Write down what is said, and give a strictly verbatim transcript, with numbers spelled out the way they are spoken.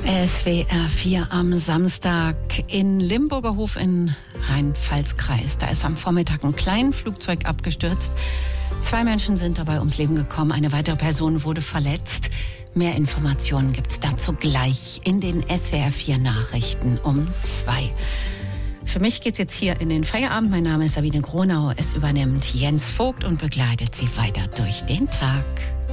S W R vier am Samstag in Limburger Hof in Rhein-Pfalz-Kreis. Da ist am Vormittag ein Kleinflugzeug abgestürzt. Zwei Menschen sind dabei ums Leben gekommen. Eine weitere Person wurde verletzt. Mehr Informationen gibt's dazu gleich in den S W R vier Nachrichten um zwei. Für mich geht's jetzt hier in den Feierabend. Mein Name ist Sabine Gronau. Es übernimmt Jens Vogt und begleitet Sie weiter durch den Tag.